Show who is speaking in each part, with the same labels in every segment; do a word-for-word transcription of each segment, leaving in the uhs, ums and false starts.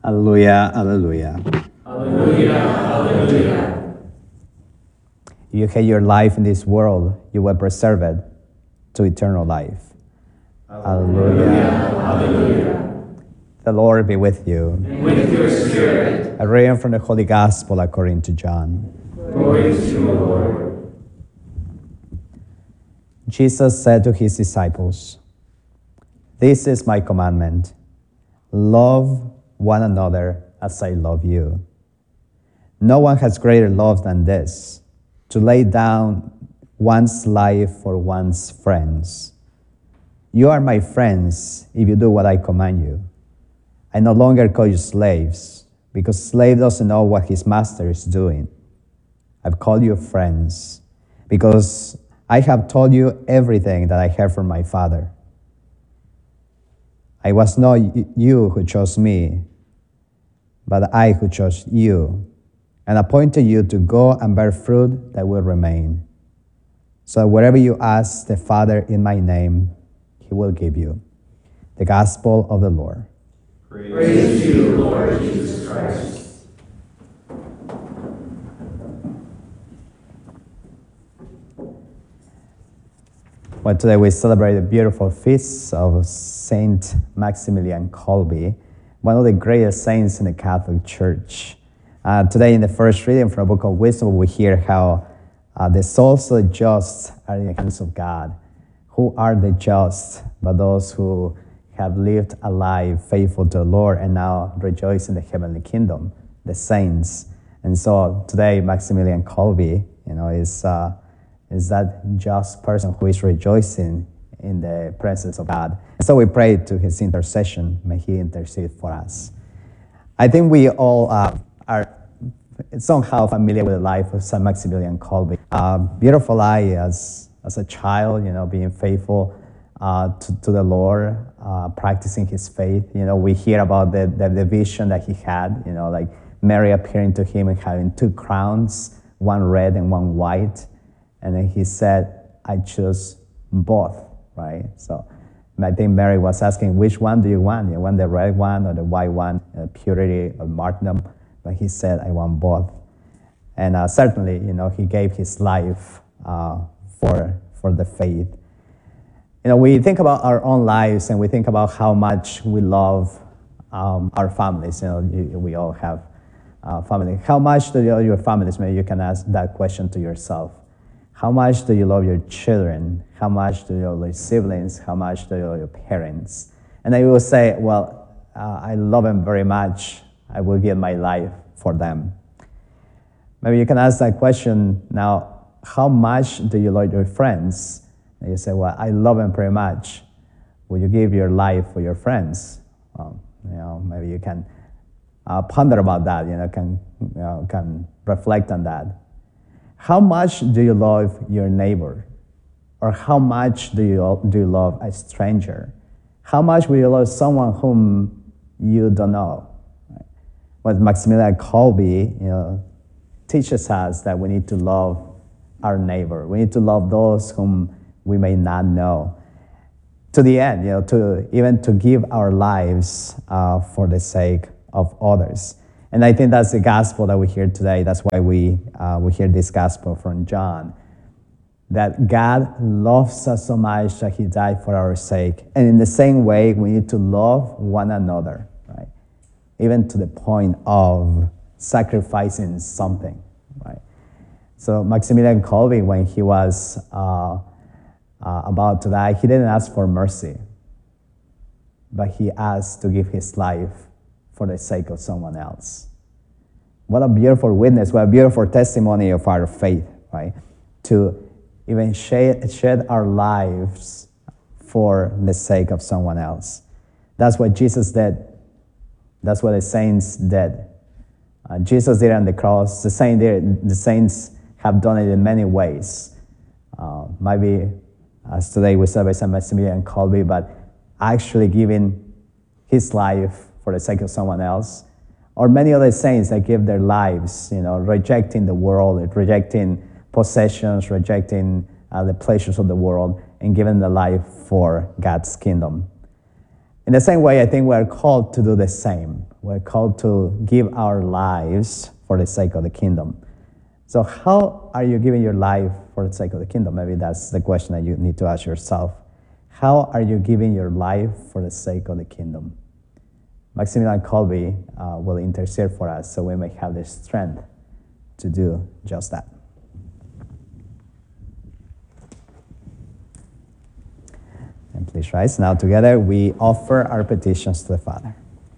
Speaker 1: Alleluia, alleluia.
Speaker 2: Alleluia, alleluia.
Speaker 1: If you hate your life in this world, you will preserve it to eternal life. Alleluia.
Speaker 2: Alleluia.
Speaker 1: The Lord be with you.
Speaker 2: And with your spirit.
Speaker 1: A reading from the Holy Gospel according to John.
Speaker 2: Glory to you, Lord.
Speaker 1: Jesus said to his disciples, "This is my commandment. Love one another as I love you. No one has greater love than this, to lay down one's life for one's friends. You are my friends if you do what I command you. I no longer call you slaves, because slave doesn't know what his master is doing. I've called you friends, because I have told you everything that I heard from my Father. I was not you who chose me, but I who chose you, and appointed you to go and bear fruit that will remain. So whatever you ask the Father in my name, he will give you." The Gospel of the Lord.
Speaker 2: Praise to you, Lord Jesus Christ.
Speaker 1: Well, today we celebrate the beautiful feast of Saint Maximilian Kolbe, one of the greatest saints in the Catholic Church. Uh, today in the first reading from the Book of Wisdom, we hear how uh, the souls of the just are in the hands of God. Who are the just but those who have lived a life faithful to the Lord and now rejoice in the heavenly kingdom, the saints. And so today, Maximilian Kolbe, you know, is uh, is that just person who is rejoicing in the presence of God. And so we pray to his intercession. May he intercede for us. I think we all uh, are somehow familiar with the life of Saint Maximilian Kolbe. Uh, beautiful life as, as a child, you know, being faithful uh, to, to the Lord, uh, practicing his faith. You know, we hear about the, the, the vision that he had, you know, like Mary appearing to him and having two crowns, one red and one white. And then he said, "I choose both," right? So I think Mary was asking, which one do you want? You want the red one or the white one, uh, purity or martyrdom? But he said, "I want both." And uh, certainly, you know, he gave his life uh, for, for the faith. You know, we think about our own lives and we think about how much we love um, our families. You know, you, we all have uh, family. How much do you love your families? Maybe you can ask that question to yourself. How much do you love your children? How much do you love your siblings? How much do you love your parents? And I will say, well, uh, I love them very much. I will give my life for them. Maybe you can ask that question now, how much do you love your friends? And you say, well, I love them very much. Will you give your life for your friends? Well, you know, maybe you can uh, ponder about that, you know, can, you know, can reflect on that. How much do you love your neighbor? Or how much do you, do you love a stranger? How much will you love someone whom you don't know? Right? What Maximilian Kolbe, you know, teaches us that we need to love our neighbor. We need to love those whom we may not know. To the end, you know, to even to give our lives uh, for the sake of others. And I think that's the gospel that we hear today. That's why we uh, we hear this gospel from John, that God loves us so much that he died for our sake. And in the same way, we need to love one another, right? Even to the point of sacrificing something, right? So Maximilian Kolbe, when he was uh, uh, about to die, he didn't ask for mercy, but he asked to give his life for the sake of someone else. What a beautiful witness, what a beautiful testimony of our faith, right? To even shed, shed our lives for the sake of someone else. That's what Jesus did. That's what the saints did. Uh, Jesus did it on the cross. The, saint did, the saints have done it in many ways. Uh, maybe as today we celebrate Saint Maximilian Kolbe, but actually giving his life for the sake of someone else, or many other saints that give their lives, you know, rejecting the world, rejecting possessions, rejecting uh, the pleasures of the world, and giving their life for God's kingdom. In the same way, I think we are called to do the same, We're called to give our lives for the sake of the kingdom. So how are you giving your life for the sake of the kingdom? Maybe that's the question that you need to ask yourself. How are you giving your life for the sake of the kingdom? Maximilian Kolbe uh, will intercede for us so we may have the strength to do just that. And please rise. Now together we offer our petitions to the Father.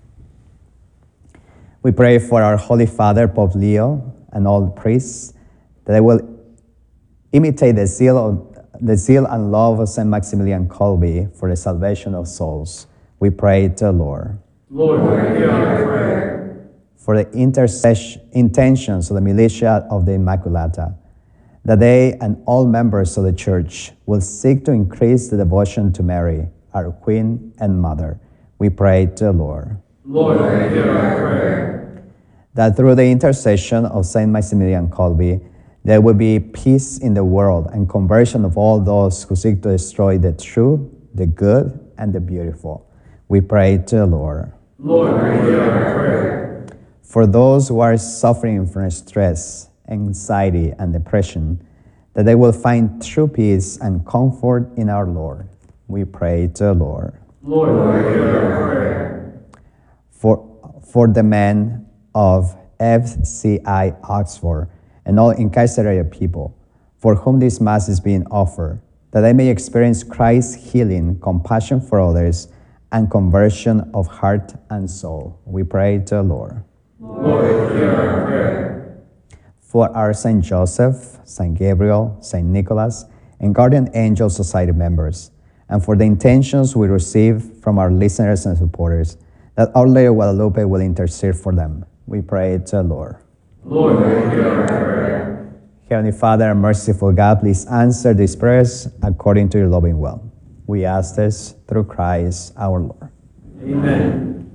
Speaker 1: We pray for our Holy Father, Pope Leo, and all the priests, that they will imitate the zeal, of, the zeal and love of Saint Maximilian Kolbe for the salvation of souls. We pray to the Lord.
Speaker 2: Lord, hear our prayer.
Speaker 1: For the intercession, intentions of the militia of the Immaculata, that they and all members of the Church will seek to increase the devotion to Mary, our Queen and Mother. We pray to the Lord.
Speaker 2: Lord, hear our prayer.
Speaker 1: That through the intercession of Saint Maximilian Kolbe, there will be peace in the world and conversion of all those who seek to destroy the true, the good, and the beautiful. We pray to the Lord.
Speaker 2: Lord, hear our prayer.
Speaker 1: For those who are suffering from stress, anxiety, and depression, that they will find true peace and comfort in our Lord. We pray to the Lord.
Speaker 2: Lord, hear our prayer.
Speaker 1: For, for the men of F C I Oxford and all incarcerated people, for whom this Mass is being offered, that they may experience Christ's healing, compassion for others, and conversion of heart and soul. We pray to the Lord.
Speaker 2: Lord, hear our prayer.
Speaker 1: For our Saint Joseph, Saint Gabriel, Saint Nicholas, and Guardian Angel Society members, and for the intentions we receive from our listeners and supporters, that Our Lady of Guadalupe will intercede for them. We pray to the Lord.
Speaker 2: Lord, hear our prayer.
Speaker 1: Heavenly Father and merciful God, please answer these prayers according to your loving will. We ask this through Christ our Lord.
Speaker 2: Amen.